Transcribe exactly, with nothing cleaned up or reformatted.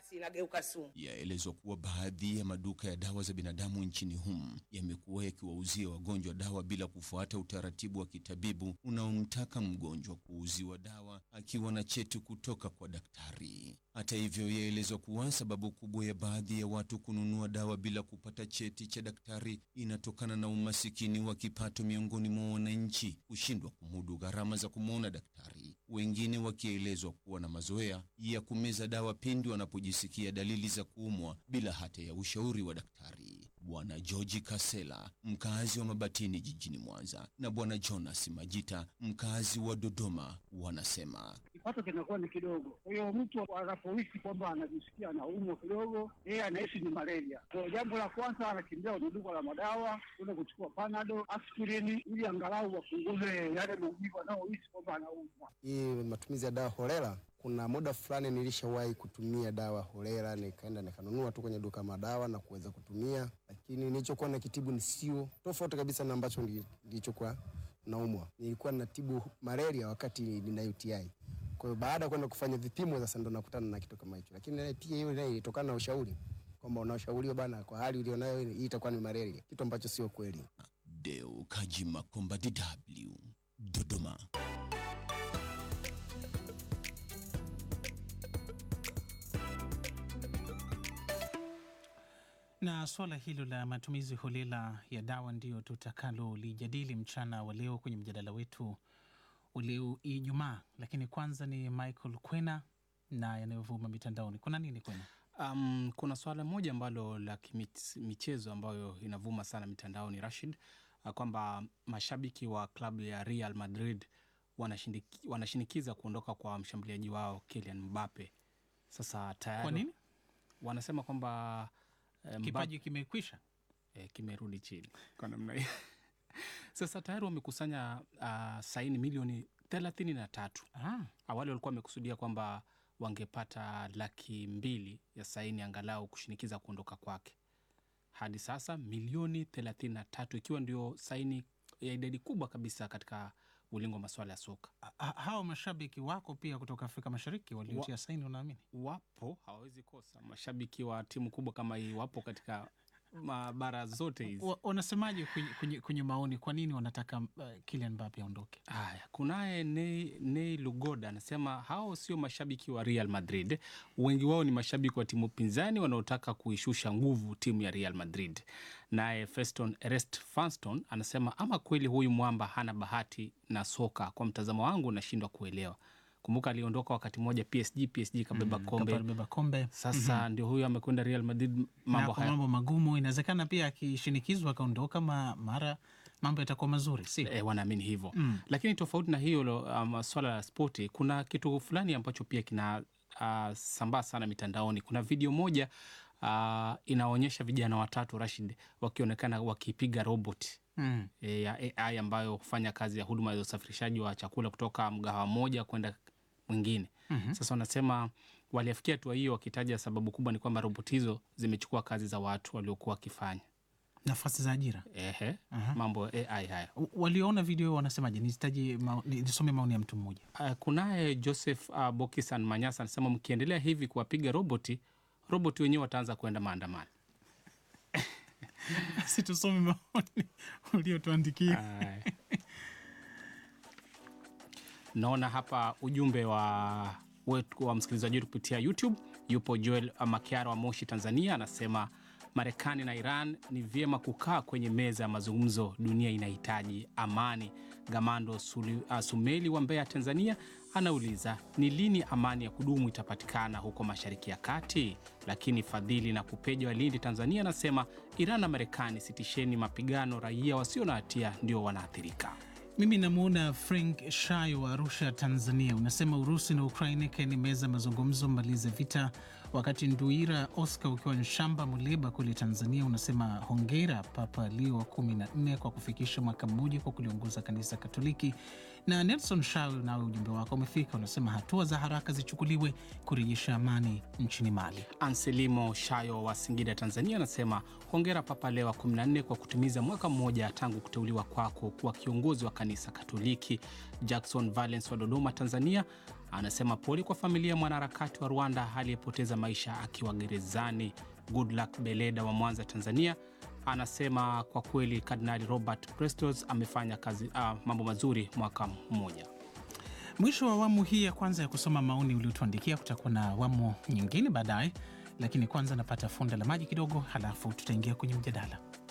basi inageuka sumu. Yaelezwa kuwa baadhi ya maduka ya dawa za binadamu nchini humu yamekuwa yakiwauzia wagonjwa dawa bila kufuata utaratibu wa kitabibu unaomtaka mgonjwa kuuziwa dawa akiwa na cheti kutoka kwa daktari. Hata hivyo, yaelezwa kuwa sababu kubwa ya baadhi ya watu kununua dawa bila kupata cheti cha daktari inatokana na umasikini wa kipato miongoni mwa wananchi, kushindwa kumudu gharama za kumwona daktari, wengine wakielezwa kuwa na mazoea ya kumeza dawa pindi wanapojisikia dalili za kuumwa bila hata ya ushauri wa daktari. Bwana George Kasela, mkazi wa Mabatini jijini Mwanza, na Bwana Jonas Majita, mkazi wa Dodoma, wanasema kipato kinakuwa ni kidogo. Kwa hiyo mtu anapohisi kwamba anajisikia anaumwa kidogo, yeye anaishi ni malaria. Kwa jambo la kwanza anakimbia kwenye duka la madawa kwenda kuchukua Panadol, aspirin ili angalau wapunguze yale maumivu anayohisi kwamba anaumwa. Hii matumizi ya dawa holela, kuna muda fulani nilishawahi kutumia dawa holela, nikaenda nikanunua tu kwenye duka madawa na kuweza kutumia, lakini nilichokuwa na kitibu ni sio tofauti kabisa na ambacho nilichokuwa naumwa. Nilikuwa natibu malaria wakati nina U T I. Kwa hiyo baada ya kwenda kufanya vipimo sasa ndo nakutana na kitu kama hicho. Lakini pia hiyo ile ilitokana na ushauri kwamba unashauriwa bana, kwa hali ulionayo hii itakuwa ni malaria, kitu ambacho sio kweli. Deo Kajima Komba, D W, Dodoma. Na swala hilo la matumizi holela ya dawa ndio tutakalo lijadili mchana wa leo kwenye mjadala wetu ulio Ijumaa. Lakini kwanza ni Michael Kwena na yanayovuma mitandaoni. Kuna nini Kwena? Um, kuna swala moja ambalo la michezo ambayo inavuma sana mitandaoni, Rashid, kwamba mashabiki wa klabu ya Real Madrid wanashinikiza kuondoka kwa mshambuliaji wao Kylian Mbappe. Sasa tayari. Kwa nini? Wanasema kwamba Mbappe, kipaji kimekwisha, eh, kimerudi chini kwa namna hiyo. Sasa tayari wamekusanya uh, saini milioni thelathini na tatu. Ah. Awali walikuwa wamekusudia kwamba wangepata laki mbili ya saini angalau kushinikiza kuondoka kwake. Hadi sasa milioni thelathini na tatu, ikiwa ndio saini ya idadi kubwa kabisa katika ulingo wa masuala ya soka. Hao mashabiki wako pia kutoka Afrika Mashariki waliotia saini, unaamini? Wapo, hawawezi kosa. Mashabiki wa timu kubwa kama hii wapo katika mabara zote hizi. Wanasemaje kwenye, kwenye maoni, kwa nini wanataka uh, Kylian Mbappe aondoke? Haya, kunaye Nei, Nei Lugoda anasema hao sio mashabiki wa Real Madrid. Wengi wao ni mashabiki wa timu pinzani wanaotaka kuishusha nguvu timu ya Real Madrid. Naye Feston Ernest Fanston anasema ama kweli huyu mwamba hana bahati na soka, kwa mtazamo wangu nashindwa kuelewa. Kumbuka aliondoka wakati mmoja P S G, P S G kabeba mm, kombe. Kabeba kombe. Sasa mm-hmm. ndio huyu amekwenda Real Madrid, mambo haya. Mambo magumu, inawezekana pia akishinikizwa akaondoka ma, mara mambo yatakuwa mazuri, si? Eh, wanaamini hivyo. Mm. Lakini tofauti na hiyo um, swala la spoti, kuna kitu fulani ambacho pia kina uh, sambaa sana mitandaoni. Kuna video moja uh, inaonyesha vijana watatu, Rashid, wakionekana wakipiga robot mm. e, ya A I ambayo hufanya kazi ya huduma ya usafirishaji wa chakula kutoka mgahawa moja kwenda mwingine. Mm-hmm. Sasa wanasema waliafikia hatua hiyo wakitaja sababu kubwa ni kwamba roboti hizo zimechukua kazi za watu waliokuwa wakifanya nafasi za ajira. Ehe, uh-huh. Mambo A I haya. Waliona video wanasemaje? Nisitaje ma, nisome maoni ya mtu mmoja. Uh, kunaye Joseph uh, Bokisan Manyasa anasema mkiendelea hivi kuwapiga roboti, roboti wenyewe wataanza kwenda maandamano. Si tusome maoni uliotuandikia. Naona hapa ujumbe wa wetu wa msikilizaji wetu kupitia YouTube. Yupo Joel Makiara wa Moshi, Tanzania, anasema Marekani na Iran ni vyema kukaa kwenye meza ya mazungumzo, dunia inahitaji amani. Gamando Suli, uh, Sumeli wa Mbeya, Tanzania, anauliza ni lini amani ya kudumu itapatikana huko Mashariki ya Kati? Lakini Fadhili na Kupeja wa Lindi, Tanzania, anasema Iran na Marekani, sitisheni mapigano, raia wasio na hatia ndio wanaathirika. Mimi namuona Frank Shayo wa Arusha, Tanzania, unasema Urusi na Ukraine kaeni meza mazungumzo, malize vita. Wakati Nduira Oscar ukiwa Nshamba Muleba kule Tanzania, unasema hongera Papa Leo wa kumi na nne kwa kufikisha mwaka mmoja kwa kuliongoza kanisa Katoliki. Na Nelson Shayo, nawe ujumbe wako umefika, unasema hatua za haraka zichukuliwe kurejesha amani nchini Mali. Anselimo Shayo wa Singida, Tanzania, anasema hongera Papa Leo wa kumi na nne kwa kutimiza mwaka mmoja tangu kuteuliwa kwako kuwa kiongozi wa kanisa Katoliki. Jackson Valence wa Dodoma, Tanzania, Anasema pole kwa familia ya mwanaharakati wa Rwanda aliyepoteza maisha akiwa gerezani. Goodluck Beleda wa Mwanza, Tanzania, anasema kwa kweli Kardinali Robert Prestos amefanya kazi uh, mambo mazuri mwaka mmoja. Mwisho wa awamu hii ya kwanza ya kusoma maoni uliotuandikia. Kutakuwa na awamu nyingine baadaye, lakini kwanza napata funda la maji kidogo, halafu tutaingia kwenye mjadala.